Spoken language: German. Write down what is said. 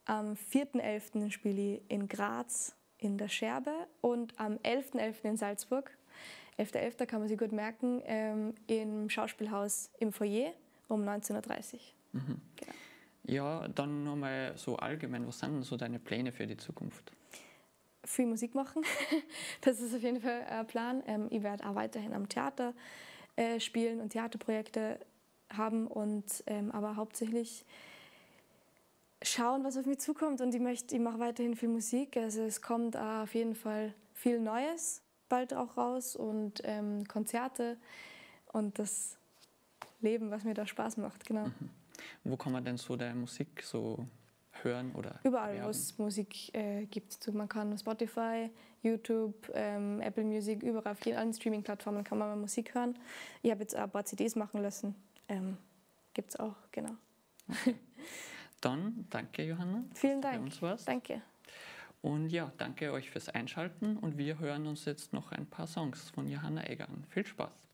Am 4.11. spiele ich in Graz in der Scherbe und am 11.11. in Salzburg. 11.11. kann man sich gut merken, im Schauspielhaus im Foyer um 19.30 Uhr. Mhm. Genau. Ja, dann nochmal so allgemein, was sind denn so deine Pläne für die Zukunft? Viel Musik machen, das ist auf jeden Fall ein Plan. Ich werde auch weiterhin am Theater spielen und Theaterprojekte haben und aber hauptsächlich schauen, was auf mich zukommt, und ich mache weiterhin viel Musik. Also es kommt auch auf jeden Fall viel Neues bald auch raus und Konzerte und das Leben, was mir da Spaß macht, genau. Mhm. Wo kann man denn so deine Musik so hören oder Überall, wo erwerben? es Musik gibt. Man kann Spotify, YouTube, Apple Music, überall auf allen Streaming-Plattformen kann man Musik hören. Ich habe jetzt auch ein paar CDs machen lassen. Gibt es auch, genau. Okay. Dann danke, Johanna. Vielen dass du bei Dank. uns warst. Danke. Und ja, danke euch fürs Einschalten und wir hören uns jetzt noch ein paar Songs von Johanna Egger an. Viel Spaß!